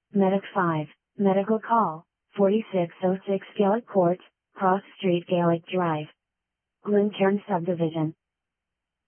Medic 5, Medical Call, 4606 Gaelic Court, Cross Street Gaelic Drive. Glencairn Subdivision.